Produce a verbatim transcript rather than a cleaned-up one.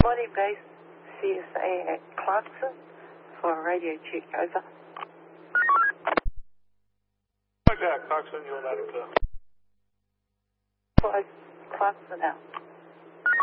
twenty base C S A at Clarkson for a radio check, over. Okay, Clarkson, you're loud and clear. Five, Clarkson out.